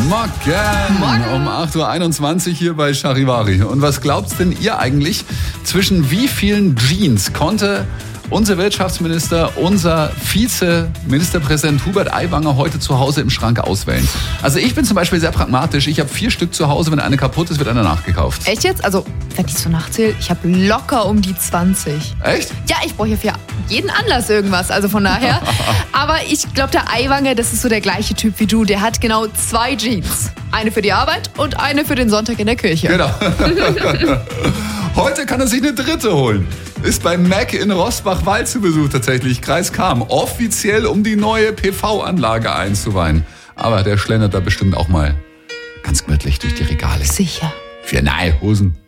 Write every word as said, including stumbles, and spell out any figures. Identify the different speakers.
Speaker 1: Morgen.
Speaker 2: Morgen.
Speaker 1: Um acht Uhr einundzwanzig hier bei Charivari. Und was glaubt denn ihr eigentlich, zwischen wie vielen Jeans konnte unser Wirtschaftsminister, unser Vize-Ministerpräsident Hubert Aiwanger heute zu Hause im Schrank auswählen? Also ich bin zum Beispiel sehr pragmatisch. Ich habe vier Stück zu Hause. Wenn eine kaputt ist, wird eine nachgekauft.
Speaker 2: Echt jetzt? Also, wenn ich so nachzähle, ich habe locker um die zwanzig.
Speaker 1: Echt?
Speaker 2: Ja, ich brauche ja für jeden Anlass irgendwas, also von daher. Aber ich glaube, der Aiwanger, das ist so der gleiche Typ wie du. Der hat genau zwei Jeans. Eine für die Arbeit und eine für den Sonntag in der Kirche.
Speaker 1: Genau. Heute kann er sich eine dritte holen. Ist beim Mac in Rosbach-Wald zu Besuch tatsächlich. Kreis Cham. Offiziell, um die neue P V-Anlage einzuweihen. Aber der schlendert da bestimmt auch mal ganz gemütlich durch die Regale.
Speaker 2: Sicher.
Speaker 1: Für Hosen.